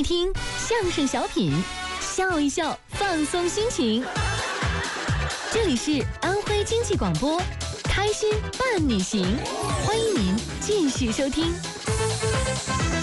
听相声小品，笑一笑，放松心情。这里是安徽经济广播，开心伴你行，欢迎您继续收听。